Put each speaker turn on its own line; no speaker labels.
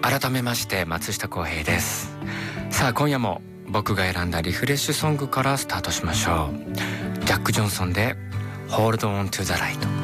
改めまして松下洸平です。さあ今夜も僕が選んだリフレッシュソングからスタートしましょう。ジャック・ジョンソンで Hold on to the light。